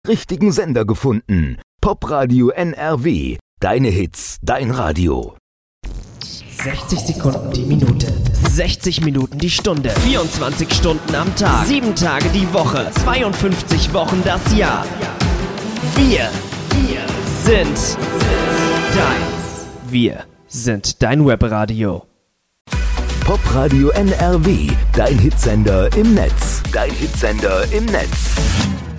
richtigen Sender gefunden. Popradio NRW. Deine Hits, dein Radio. 60 Sekunden die Minute. 60 Minuten die Stunde. 24 Stunden am Tag. 7 Tage die Woche. 52 Wochen das Jahr. Wir sind dein Webradio. Popradio NRW. Dein Hitsender im Netz. Dein Hitsender im Netz.